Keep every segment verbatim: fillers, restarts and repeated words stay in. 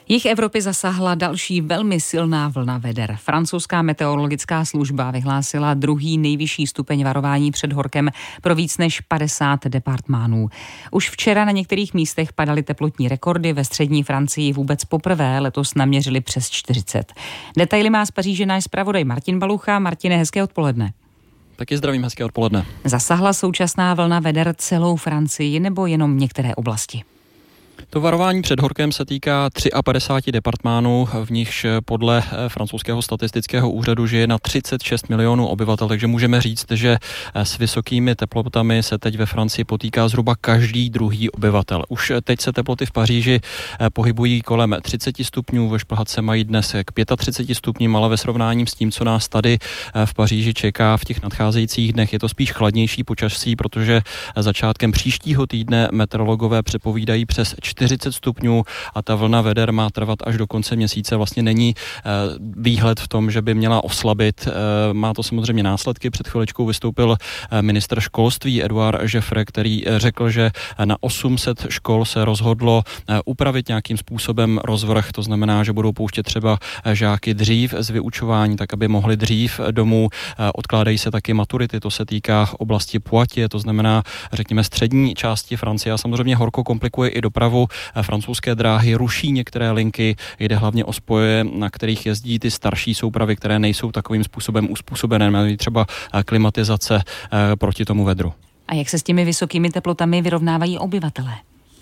Jih Evropy zasáhla další velmi silná vlna veder. Francouzská meteorologická služba vyhlásila druhý nejvyšší stupeň varování před horkem pro víc než padesát departmánů. Už včera na některých místech padaly teplotní rekordy, ve střední Francii vůbec poprvé letos naměřili přes čtyřicet. Detaily má z Paříže náš zpravodaj Martin Balucha. Martine, hezké odpoledne. Taky zdravím, hezké odpoledne. Zasahla současná vlna veder celou Francii nebo jenom některé oblasti? To varování před horkem se týká padesát tři departmánů, v nichž podle francouzského statistického úřadu žije na třicet šest milionů obyvatel, takže můžeme říct, že s vysokými teplotami se teď ve Francii potýká zhruba každý druhý obyvatel. Už teď se teploty v Paříži pohybují kolem třicet stupňů, ve Šplhatce mají dnes k třicet pěti stupňům, ale ve srovnání s tím, co nás tady v Paříži čeká v těch nadcházejících dnech, je to spíš chladnější počasí, protože začátkem příštího týdne meteorologové předpovídají přes čtyřicet stupňů a ta vlna veder má trvat až do konce měsíce. Vlastně není e, výhled v tom, že by měla oslabit. E, má to samozřejmě následky. Před chviličkou vystoupil e, ministr školství Edouard Jeffre, který e, řekl, že na osm set škol se rozhodlo e, upravit nějakým způsobem rozvrh. To znamená, že budou pouštět třeba žáky dřív z vyučování, tak aby mohli dřív domů. E, odkládají se taky maturity. To se týká oblasti Poitiers, to znamená, řekněme, střední části Francie. A samozřejmě horko komplikuje i dopravu. Francouzské dráhy ruší některé linky, jde hlavně o spoje, na kterých jezdí ty starší soupravy, které nejsou takovým způsobem uspůsobené, mají třeba klimatizace proti tomu vedru. A jak se s těmi vysokými teplotami vyrovnávají obyvatelé?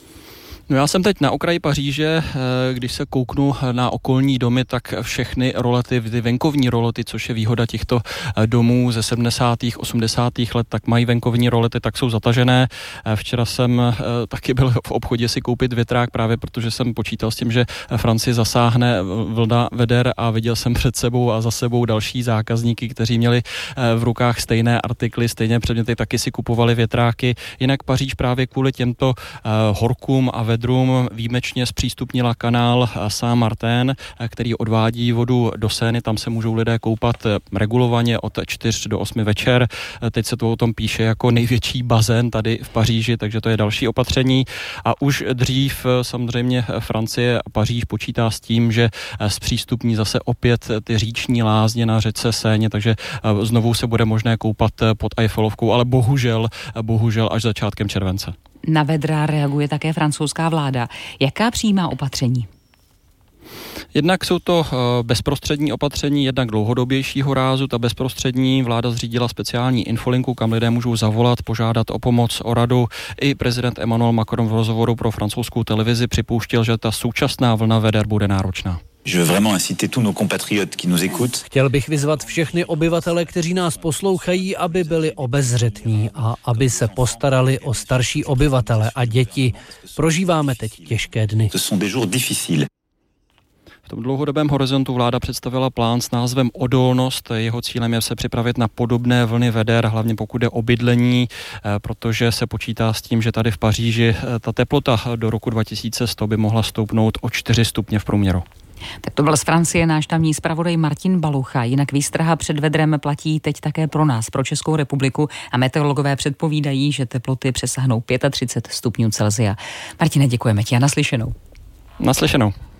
No já jsem teď na okraji Paříže, když se kouknu na okolní domy, tak všechny rolety, ty venkovní rolety, což je výhoda těchto domů ze sedmdesátých osmdesátých let, tak mají venkovní rolety, tak jsou zatažené. Včera jsem taky byl v obchodě si koupit větrák, právě protože jsem počítal s tím, že Francii zasáhne vlna veder a viděl jsem před sebou a za sebou další zákazníky, kteří měli v rukách stejné artikly, stejné předměty, taky si kupovali větráky. Jinak Paříž právě kvůli těmto horkům a vedrům výjimečně zpřístupnila kanál Saint-Martin, který odvádí vodu do Seiny. Tam se můžou lidé koupat regulovaně od čtyř do osmi večer. Teď se to o tom píše jako největší bazén tady v Paříži, takže to je další opatření. A už dřív samozřejmě Francie a Paříž počítá s tím, že zpřístupní zase opět ty říční lázně na řece Seině, takže znovu se bude možné koupat pod Eiffelovkou, ale bohužel, bohužel až začátkem července. Na vedra reaguje také francouzská vláda. Jaká přijímá opatření? Jednak jsou to bezprostřední opatření, jednak dlouhodobějšího rázu. Ta bezprostřední vláda zřídila speciální infolinku, kam lidé můžou zavolat, požádat o pomoc, o radu. I prezident Emmanuel Macron v rozhovoru pro francouzskou televizi připouštěl, že ta současná vlna veder bude náročná. Chtěl bych vyzvat všechny obyvatele, kteří nás poslouchají, aby byli obezřetní a aby se postarali o starší obyvatele a děti. Prožíváme teď těžké dny. V tom dlouhodobém horizontu vláda představila plán s názvem Odolnost. Jeho cílem je se připravit na podobné vlny veder, hlavně pokud jde o bydlení, protože se počítá s tím, že tady v Paříži ta teplota do roku dva tisíce sto by mohla stoupnout o čtyři stupně v průměru. Tak to byl z Francie náš tamní zpravodaj Martin Balucha. Jinak výstraha před vedrem platí teď také pro nás, pro Českou republiku, a meteorologové předpovídají, že teploty přesáhnou třicet pět stupňů Celsia. Martine, děkujeme ti a naslyšenou. Naslyšenou.